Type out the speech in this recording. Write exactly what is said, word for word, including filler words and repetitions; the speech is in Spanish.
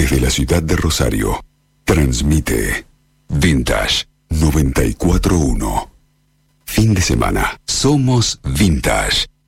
Desde la ciudad de Rosario, transmite Vintage noventa y cuatro punto uno. Fin de semana, somos Vintage.